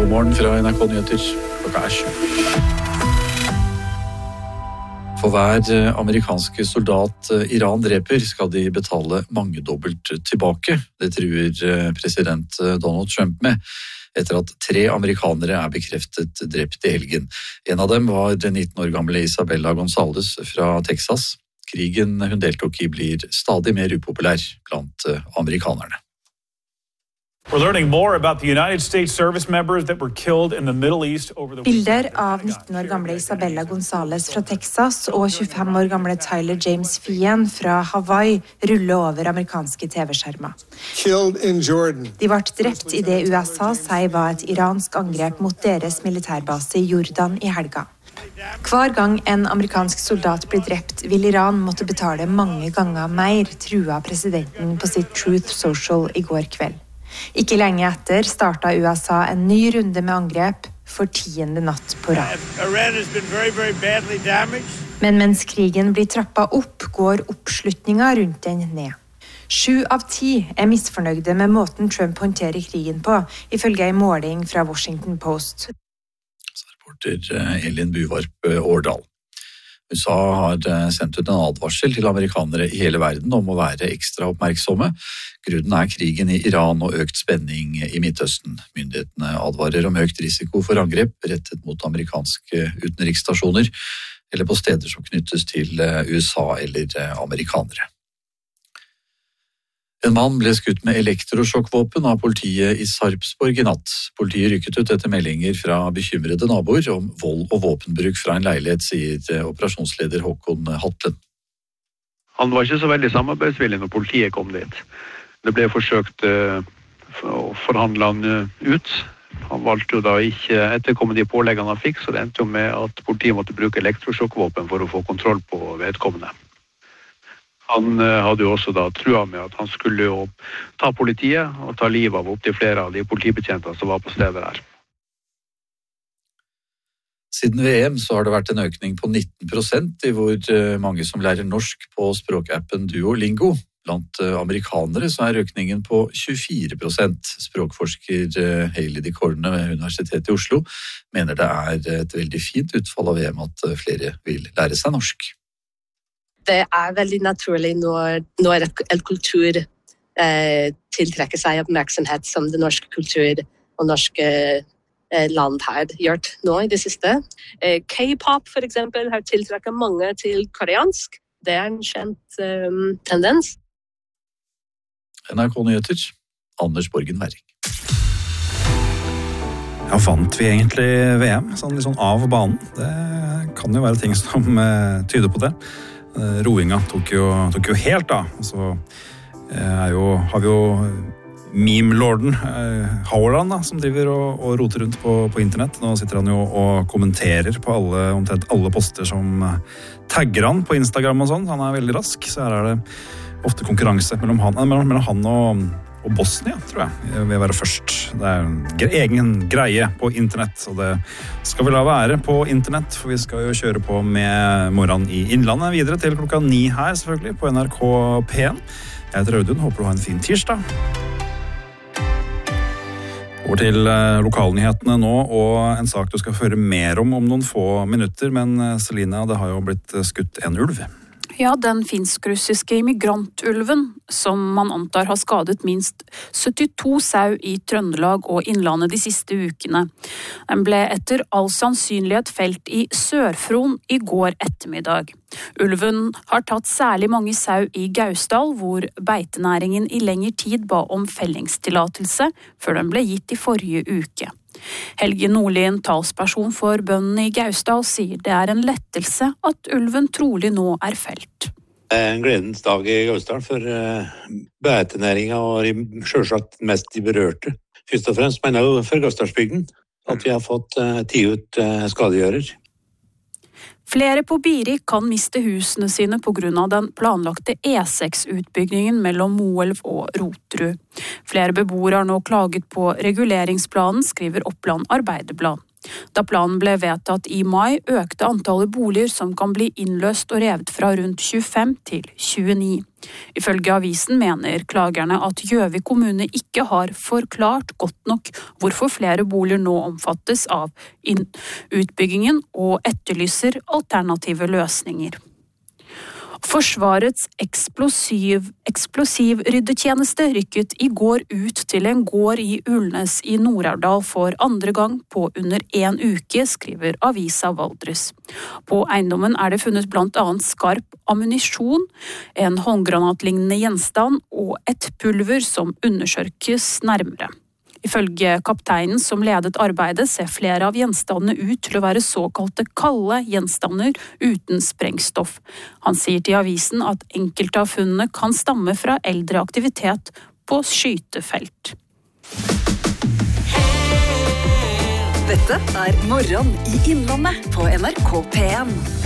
God morgen fra NRK Nyheter. Klokka 7. For hver amerikanske soldat Iran dreper, skal de betale mangedobbelt tilbake. Det truer president Donald Trump med, etter at 3 amerikanere bekreftet drept i helgen. En av dem var den 19 år gamle Isabella Gonzalez fra Texas. Krigen hun deltok i blir stadig mer upopulær blant amerikanerne. We're learning more about the United States service members that were killed in the Middle East over the Bilder av 19 år gamle Isabella Gonzalez fra Texas og 25 år gamle Tyler James Feehan fra Hawaii ruller over amerikanske TV-skjermer. De ble drept i det USA sier var et iransk angrep mot deres militærbase i Jordan i helga. Hver gang en amerikansk soldat blir drept, vil Iran måtte betale mange ganger mer, trua presidenten på sitt Truth Social i går kveld. Ikke lenge etter startet USA en ny runde med angrep for 10. natt på rad. Men mens krigen blir trappet opp, går oppslutningen rundt den ned. 7 av 10 misfornøyde med måten Trump håndterer krigen på, ifølge en måling fra Washington Post. Reporter Elin Buvarp Årdal. USA har sendt ut en advarsel til amerikanere i hele verden om å være ekstra oppmerksomme. Grunnen krigen i Iran og økt spenning i Midtøsten. Myndighetene advarer om økt risiko for angrep rettet mot amerikanske utenriksstasjoner eller på steder som knyttes til USA eller amerikanere. En mann ble skutt med elektrosjokkvåpen av politiet i Sarpsborg i natt. Politiet rykket ut etter meldinger fra bekymrede naboer om vold og våpenbruk fra en leilighet, sier operasjonsleder Håkon Hatlen. Han var ikke så veldig samarbeidsvillig når politiet kom dit. Det ble forsøkt å forhandle han ut. Han valgte jo da ikke etterkomme de påleggene han fikk, så det endte jo med at politiet måtte bruke elektrosjokkvåpen for å få kontroll på vedkommende. Han hadde jo også da trua med at han skulle jo ta politiet og ta livet av opp til flere av de politibetjentene som var på stedet der. Siden VM så har det vært en økning på 19% i hvor mange som lærer norsk på språkappen Duolingo. Blant amerikanere så økningen på 24%. Språkforsker Hailey DeCorne ved Universitetet i Oslo mener det et veldig fint utfall av VM at flere vil lære seg norsk. Det veldig naturlig når en kultur tiltrekker seg oppmerksomhet som det norske kultur og norske land har gjort nå i det siste. K-pop for eksempel har tiltrekket mange til koreansk. Det en kjent tendens. NRK Nyheter, Anders Borgen Werring. Ja, vant vi egentlig VM? Litt sånn av banen. Det kan jo være ting som tyder på det. Roinga tok jo helt av. Så har vi jo meme-lorden Haaland som driver og roter rundt på internett. Nå sitter han jo og kommenterer på omtrent alle poster som tagger han på Instagram og sånn. Han veldig rask, så her det ofte konkurranse mellom han og Bosnia, tror jeg, vil være først. Det en egen greie på internett, og det skal vi la være på internett, for vi skal jo kjøre på med morgenen i Innlandet videre til klokka 9 her, selvfølgelig, på NRK P1. Jeg heter Audun, håper du har en fin tirsdag. Over til lokalnyhetene nå, og en sak du skal høre mer om noen få minutter, men Selina, det har jo blitt skutt en ulv. Ja, den finsk-russiske immigrantulven, som man antar har skadet minst 72 sau i Trøndelag og Innlandet de siste ukene. Den ble etter all sannsynlighet felt i Sør-Fron i går ettermiddag. Ulven har tatt særlig mange sau i Gausdal, hvor beitenæringen i lengre tid ba om fellingstillatelse før den ble gitt i forrige uke. Helge Nordlien, talsperson for bøndene i Gausdal, sier det en lettelse at ulven trolig nå felt. Det en gledens dag i Gausdal for beitenæringen og selvsagt mest de berørte. Først og fremst mener jeg for Gausdalsbygden at vi har fått 10 ut skadegjører. Flere på Biri kan miste husene sine på grunn av den planlagte E6-utbyggingen mellom Moelv og Roterud. Flere beboere har nå klaget på reguleringsplanen, skriver Oppland Arbeiderblad. Da planen ble vedtatt i mai, økte antallet boliger som kan bli innløst og revet fra rundt 25 til 29. Ifølge avisen mener klagerne at Gjøvik kommune ikke har forklart godt nok hvorfor flere boliger nå omfattes av utbyggingen og etterlyser alternative løsninger. Forsvarets eksplosivryddetjeneste rykket i går ut til en gård i Ulnes i Nord-Aurdal for andre gang på under 1 uke, skriver avisa Valdres. På eiendommen det funnet blant annet skarp ammunisjon, en håndgranatlignende gjenstand og et pulver som undersøkes nærmere. Ifølge kapteinen som ledet arbeidet ser flere av gjenstandene ut til å være såkalte kalde gjenstander uten sprengstoff. Han sier til avisen at enkelte av funnene kan stamme fra eldre aktivitet på skytefelt. Dette Morgen i Innlandet på NRK P1.